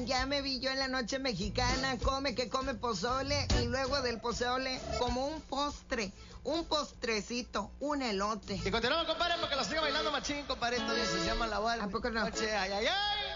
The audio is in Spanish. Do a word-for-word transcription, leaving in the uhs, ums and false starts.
ya me vi yo en la noche mexicana, come que come pozole y luego del pozole como un postre, un postrecito, un elote. Y continuamos, compadre, porque lo sigue bailando machín, compadre. Esto se llama La Barbie. ¿A poco no? Noche, ay, ay, ay.